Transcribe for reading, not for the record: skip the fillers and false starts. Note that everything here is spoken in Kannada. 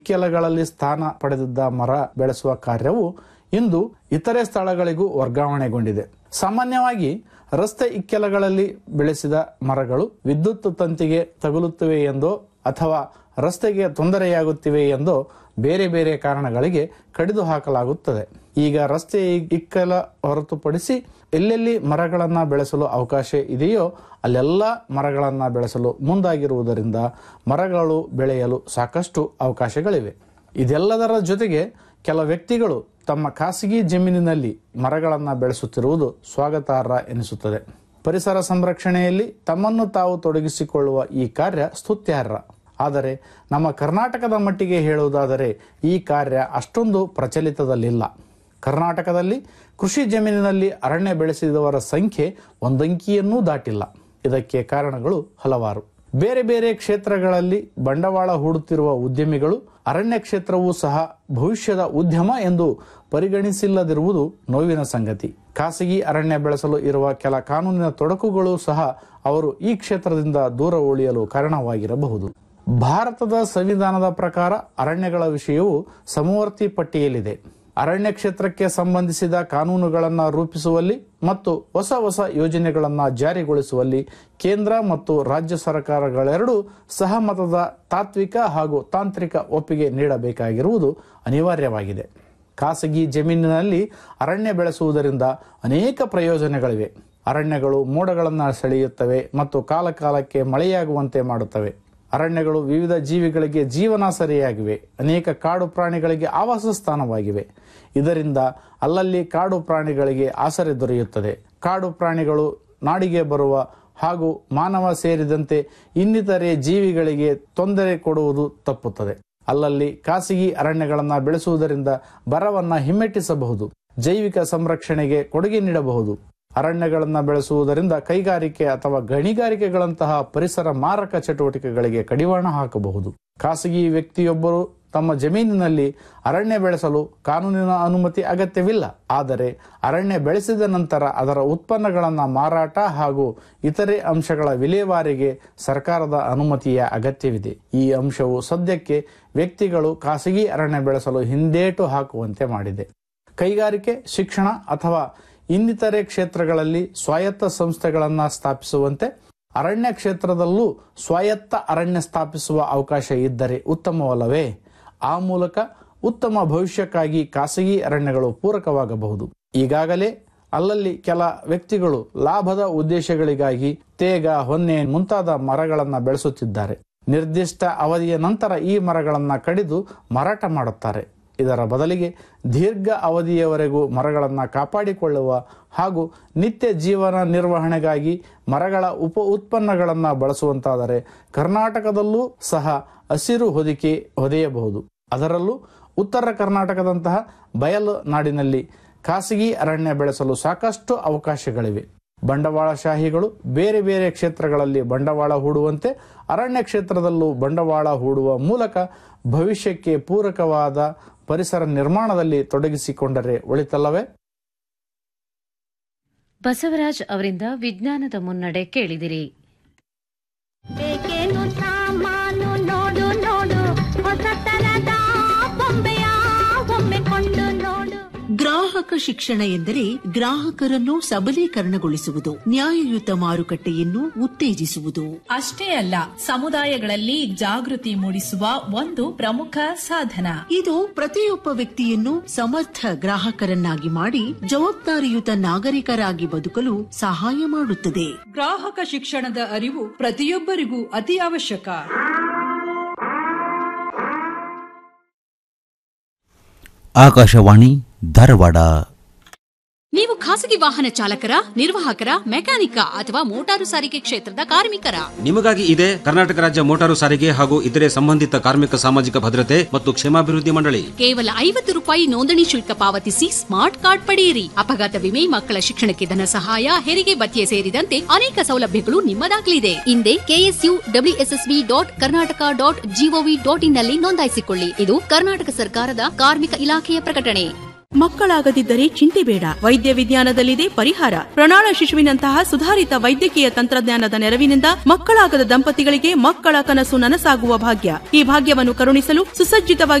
ಇಕ್ಕೆಲಗಳಲ್ಲಿ ಸ್ಥಾನ ಪಡೆದಿದ್ದ ಮರ ಬೆಳೆಸುವ ಕಾರ್ಯವು ಇಂದು ಇತರೆ ಸ್ಥಳಗಳಿಗೂ ವರ್ಗಾವಣೆಗೊಂಡಿದೆ. ಸಾಮಾನ್ಯವಾಗಿ ರಸ್ತೆ ಇಕ್ಕೆಲಗಳಲ್ಲಿ ಬೆಳೆಸಿದ ಮರಗಳು ವಿದ್ಯುತ್ ತಂತಿಗೆ ತಗುಲುತ್ತಿವೆ ಎಂದೋ ಅಥವಾ ರಸ್ತೆಗೆ ತೊಂದರೆಯಾಗುತ್ತಿವೆ ಎಂದೋ ಬೇರೆ ಬೇರೆ ಕಾರಣಗಳಿಗೆ ಕಡಿದು ಹಾಕಲಾಗುತ್ತದೆ. ಈಗ ರಸ್ತೆ ಇಕ್ಕೆಲ ಹೊರತುಪಡಿಸಿ ಎಲ್ಲೆಲ್ಲಿ ಮರಗಳನ್ನ ಬೆಳೆಸಲು ಅವಕಾಶ ಇದೆಯೋ ಅಲ್ಲೆಲ್ಲ ಮರಗಳನ್ನ ಬೆಳೆಸಲು ಮುಂದಾಗಿರುವುದರಿಂದ ಮರಗಳು ಬೆಳೆಯಲು ಸಾಕಷ್ಟು ಅವಕಾಶಗಳಿವೆ. ಇದೆಲ್ಲದರ ಜೊತೆಗೆ ಕೆಲ ವ್ಯಕ್ತಿಗಳು ತಮ್ಮ ಖಾಸಗಿ ಜಮೀನಿನಲ್ಲಿ ಮರಗಳನ್ನು ಬೆಳೆಸುತ್ತಿರುವುದು ಸ್ವಾಗತಾರ್ಹ ಎನಿಸುತ್ತದೆ. ಪರಿಸರ ಸಂರಕ್ಷಣೆಯಲ್ಲಿ ತಮ್ಮನ್ನು ತಾವು ತೊಡಗಿಸಿಕೊಳ್ಳುವ ಈ ಕಾರ್ಯ ಸ್ತುತ್ಯಾರ್ಹ. ಆದರೆ ನಮ್ಮ ಕರ್ನಾಟಕದ ಮಟ್ಟಿಗೆ ಹೇಳುವುದಾದರೆ ಈ ಕಾರ್ಯ ಅಷ್ಟೊಂದು ಪ್ರಚಲಿತದಲ್ಲಿಲ್ಲ. ಕರ್ನಾಟಕದಲ್ಲಿ ಕೃಷಿ ಜಮೀನಿನಲ್ಲಿ ಅರಣ್ಯ ಬೆಳೆಸಿದವರ ಸಂಖ್ಯೆ ಒಂದಂಕಿಯನ್ನೂ ದಾಟಿಲ್ಲ. ಇದಕ್ಕೆ ಕಾರಣಗಳು ಹಲವಾರು. ಬೇರೆ ಬೇರೆ ಕ್ಷೇತ್ರಗಳಲ್ಲಿ ಬಂಡವಾಳ ಹೂಡುತ್ತಿರುವ ಉದ್ಯಮಿಗಳು ಅರಣ್ಯ ಕ್ಷೇತ್ರವೂ ಸಹ ಭವಿಷ್ಯದ ಉದ್ಯಮ ಎಂದು ಪರಿಗಣಿಸಿಲ್ಲದಿರುವುದು ನೋವಿನ ಸಂಗತಿ. ಖಾಸಗಿ ಅರಣ್ಯ ಬೆಳೆಸಲು ಇರುವ ಕೆಲ ಕಾನೂನಿನ ತೊಡಕುಗಳು ಸಹ ಅವರು ಈ ಕ್ಷೇತ್ರದಿಂದ ದೂರ ಉಳಿಯಲು ಕಾರಣವಾಗಿರಬಹುದು. ಭಾರತದ ಸಂವಿಧಾನದ ಪ್ರಕಾರ ಅರಣ್ಯಗಳ ವಿಷಯವು ಸಮವರ್ತಿ ಪಟ್ಟಿಯಲ್ಲಿದೆ. ಅರಣ್ಯ ಕ್ಷೇತ್ರಕ್ಕೆ ಸಂಬಂಧಿಸಿದ ಕಾನೂನುಗಳನ್ನು ರೂಪಿಸುವಲ್ಲಿ ಮತ್ತು ಹೊಸ ಹೊಸ ಯೋಜನೆಗಳನ್ನು ಜಾರಿಗೊಳಿಸುವಲ್ಲಿ ಕೇಂದ್ರ ಮತ್ತು ರಾಜ್ಯ ಸರ್ಕಾರಗಳೆರಡೂ ಸಹಮತದ ತಾತ್ವಿಕ ಹಾಗೂ ತಾಂತ್ರಿಕ ಒಪ್ಪಿಗೆ ನೀಡಬೇಕಾಗಿರುವುದು ಅನಿವಾರ್ಯವಾಗಿದೆ. ಖಾಸಗಿ ಜಮೀನಿನಲ್ಲಿ ಅರಣ್ಯ ಬೆಳೆಸುವುದರಿಂದ ಅನೇಕ ಪ್ರಯೋಜನಗಳಿವೆ. ಅರಣ್ಯಗಳು ಮೋಡಗಳನ್ನು ಸೆಳೆಯುತ್ತವೆ ಮತ್ತು ಕಾಲಕಾಲಕ್ಕೆ ಮಳೆಯಾಗುವಂತೆ ಮಾಡುತ್ತವೆ. ಅರಣ್ಯಗಳು ವಿವಿಧ ಜೀವಿಗಳಿಗೆ ಜೀವನಾಸರಿಯಾಗಿವೆ. ಅನೇಕ ಕಾಡು ಪ್ರಾಣಿಗಳಿಗೆ ಆವಾಸ ಸ್ಥಾನವಾಗಿವೆ. ಇದರಿಂದ ಅಲ್ಲಲ್ಲಿ ಕಾಡು ಪ್ರಾಣಿಗಳಿಗೆ ಆಸರೆ ದೊರೆಯುತ್ತದೆ. ಕಾಡು ಪ್ರಾಣಿಗಳು ನಾಡಿಗೆ ಬರುವ ಹಾಗೂ ಮಾನವ ಸೇರಿದಂತೆ ಇನ್ನಿತರೆ ಜೀವಿಗಳಿಗೆ ತೊಂದರೆ ಕೊಡುವುದು ತಪ್ಪುತ್ತದೆ. ಅಲ್ಲಲ್ಲಿ ಖಾಸಗಿ ಅರಣ್ಯಗಳನ್ನು ಬೆಳೆಸುವುದರಿಂದ ಬರವನ್ನು ಹಿಮ್ಮೆಟ್ಟಿಸಬಹುದು. ಜೈವಿಕ ಸಂರಕ್ಷಣೆಗೆ ಕೊಡುಗೆ ನೀಡಬಹುದು. ಅರಣ್ಯಗಳನ್ನು ಬೆಳೆಸುವುದರಿಂದ ಕೈಗಾರಿಕೆ ಅಥವಾ ಗಣಿಗಾರಿಕೆಗಳಂತಹ ಪರಿಸರ ಮಾರಕ ಚಟುವಟಿಕೆಗಳಿಗೆ ಕಡಿವಾಣ ಹಾಕಬಹುದು. ಖಾಸಗಿ ವ್ಯಕ್ತಿಯೊಬ್ಬರು ತಮ್ಮ ಜಮೀನಿನಲ್ಲಿ ಅರಣ್ಯ ಬೆಳೆಸಲು ಕಾನೂನಿನ ಅನುಮತಿ ಅಗತ್ಯವಿಲ್ಲ. ಆದರೆ ಅರಣ್ಯ ಬೆಳೆಸಿದ ನಂತರ ಅದರ ಉತ್ಪನ್ನಗಳನ್ನು ಮಾರಾಟ ಹಾಗೂ ಇತರೆ ಅಂಶಗಳ ವಿಲೇವಾರಿಗೆ ಸರ್ಕಾರದ ಅನುಮತಿಯ ಅಗತ್ಯವಿದೆ. ಈ ಅಂಶವು ಸದ್ಯಕ್ಕೆ ವ್ಯಕ್ತಿಗಳು ಖಾಸಗಿ ಅರಣ್ಯ ಬೆಳೆಸಲು ಹಿಂದೇಟು ಹಾಕುವಂತೆ ಮಾಡಿದೆ. ಕೈಗಾರಿಕೆ, ಶಿಕ್ಷಣ ಅಥವಾ ಇನ್ನಿತರೆ ಕ್ಷೇತ್ರಗಳಲ್ಲಿ ಸ್ವಾಯತ್ತ ಸಂಸ್ಥೆಗಳನ್ನು ಸ್ಥಾಪಿಸುವಂತೆ ಅರಣ್ಯ ಕ್ಷೇತ್ರದಲ್ಲೂ ಸ್ವಾಯತ್ತ ಅರಣ್ಯ ಸ್ಥಾಪಿಸುವ ಅವಕಾಶ ಇದ್ದರೆ ಉತ್ತಮವಲ್ಲವೇ? ಆ ಮೂಲಕ ಉತ್ತಮ ಭವಿಷ್ಯಕ್ಕಾಗಿ ಖಾಸಗಿ ಅರಣ್ಯಗಳು ಪೂರಕವಾಗಬಹುದು. ಈಗಾಗಲೇ ಅಲ್ಲಲ್ಲಿ ಕೆಲ ವ್ಯಕ್ತಿಗಳು ಲಾಭದ ಉದ್ದೇಶಗಳಿಗಾಗಿ ತೇಗ, ಹೊನ್ನೆ ಮುಂತಾದ ಮರಗಳನ್ನು ಬೆಳೆಸುತ್ತಿದ್ದಾರೆ. ನಿರ್ದಿಷ್ಟ ಅವಧಿಯ ನಂತರ ಈ ಮರಗಳನ್ನು ಕಡಿದು ಮಾರಾಟ ಮಾಡುತ್ತಾರೆ. ಇದರ ಬದಲಿಗೆ ದೀರ್ಘ ಅವಧಿಯವರೆಗೂ ಮರಗಳನ್ನು ಕಾಪಾಡಿಕೊಳ್ಳುವ ಹಾಗೂ ನಿತ್ಯ ಜೀವನ ನಿರ್ವಹಣೆಗಾಗಿ ಮರಗಳ ಉಪ ಉತ್ಪನ್ನಗಳನ್ನು ಬಳಸುವಂತಾದರೆ ಕರ್ನಾಟಕದಲ್ಲೂ ಸಹ ಹಸಿರು ಹೊದಿಕೆ ಹೊದೆಯಬಹುದು. ಅದರಲ್ಲೂ ಉತ್ತರ ಕರ್ನಾಟಕದಂತಹ ಬಯಲು ನಾಡಿನಲ್ಲಿ ಖಾಸಗಿ ಅರಣ್ಯ ಬೆಳೆಸಲು ಸಾಕಷ್ಟು ಅವಕಾಶಗಳಿವೆ. ಬಂಡವಾಳಶಾಹಿಗಳು ಬೇರೆ ಬೇರೆ ಕ್ಷೇತ್ರಗಳಲ್ಲಿ ಬಂಡವಾಳ ಹೂಡುವಂತೆ ಅರಣ್ಯ ಕ್ಷೇತ್ರದಲ್ಲೂ ಬಂಡವಾಳ ಹೂಡುವ ಮೂಲಕ ಭವಿಷ್ಯಕ್ಕೆ ಪೂರಕವಾದ ಪರಿಸರ ನಿರ್ಮಾಣದಲ್ಲಿ ತೊಡಗಿಸಿಕೊಂಡರೆ ಒಳಿತಲ್ಲವೇ? ಬಸವರಾಜ್ ಅವರಿಂದ ವಿಜ್ಞಾನದ ಮುನ್ನಡೆ ಕೇಳಿದಿರಿ. ಗ್ರಾಹಕ ಶಿಕ್ಷಣ ಎಂದರೆ ಗ್ರಾಹಕರನ್ನು ಸಬಲೀಕರಣಗೊಳಿಸುವುದು, ನ್ಯಾಯಯುತ ಮಾರುಕಟ್ಟೆಯನ್ನು ಉತ್ತೇಜಿಸುವುದು. ಅಷ್ಟೇ ಅಲ್ಲ, ಸಮುದಾಯಗಳಲ್ಲಿ ಜಾಗೃತಿ ಮೂಡಿಸುವ ಒಂದು ಪ್ರಮುಖ ಸಾಧನ. ಇದು ಪ್ರತಿಯೊಬ್ಬ ವ್ಯಕ್ತಿಯನ್ನು ಸಮರ್ಥ ಗ್ರಾಹಕರನ್ನಾಗಿ ಮಾಡಿ ಜವಾಬ್ದಾರಿಯುತ ನಾಗರಿಕರಾಗಿ ಬದುಕಲು ಸಹಾಯ ಮಾಡುತ್ತದೆ. ಗ್ರಾಹಕ ಶಿಕ್ಷಣದ ಅರಿವು ಪ್ರತಿಯೊಬ್ಬರಿಗೂ ಅತಿ ಅವಶ್ಯಕ. ಆಕಾಶವಾಣಿ ಧಾರವಾಡ. ನೀವು ಖಾಸಗಿ ವಾಹನ ಚಾಲಕರ, ನಿರ್ವಾಹಕರ, ಮೆಕ್ಯಾನಿಕ ಅಥವಾ ಮೋಟಾರು ಸಾರಿಗೆ ಕ್ಷೇತ್ರದ ಕಾರ್ಮಿಕರ? ನಿಮಗಾಗಿ ಇದೆ ಕರ್ನಾಟಕ ರಾಜ್ಯ ಮೋಟಾರು ಸಾರಿಗೆ ಹಾಗೂ ಇತರೆ ಸಂಬಂಧಿತ ಕಾರ್ಮಿಕ ಸಾಮಾಜಿಕ ಭದ್ರತೆ ಮತ್ತು ಕ್ಷೇಮಾಭಿವೃದ್ಧಿ ಮಂಡಳಿ. ಕೇವಲ ₹50 ನೋಂದಣಿ ಶುಲ್ಕ ಪಾವತಿಸಿ ಸ್ಮಾರ್ಟ್ ಕಾರ್ಡ್ ಪಡೆಯಿರಿ. ಅಪಘಾತ ವಿಮೆ, ಮಕ್ಕಳ ಶಿಕ್ಷಣಕ್ಕೆ ಧನ ಸಹಾಯ, ಹೆರಿಗೆ ಭತ್ಯೆ ಸೇರಿದಂತೆ ಅನೇಕ ಸೌಲಭ್ಯಗಳು ನಿಮ್ಮದಾಗಲಿದೆ. ಹಿಂದೆ KSUWSSB.Karnataka.gov.in ನಲ್ಲಿ ನೋಂದಾಯಿಸಿಕೊಳ್ಳಿ. ಇದು ಕರ್ನಾಟಕ ಸರ್ಕಾರದ ಕಾರ್ಮಿಕ ಇಲಾಖೆಯ ಪ್ರಕಟಣೆ. ಮಕ್ಕಳಾಗದಿದ್ದರೆ ಚಿಂತೆ ಬೇಡ. ವೈದ್ಯ ವಿಜ್ಞಾನದಲ್ಲಿದೆ ಪರಿಹಾರ. ಪ್ರಣಾಳ ಶಿಶುವಿನಂತಹ ಸುಧಾರಿತ ವೈದ್ಯಕೀಯ ತಂತ್ರಜ್ಞಾನದ ನೆರವಿನಿಂದ ಮಕ್ಕಳಾಗದ ದಂಪತಿಗಳಿಗೆ ಮಕ್ಕಳ ಕನಸು ನನಸಾಗುವ ಭಾಗ್ಯ. ಈ ಭಾಗ್ಯವನ್ನು ಕರುಣಿಸಲು ಸುಸಜ್ಜಿತವಾಗಿ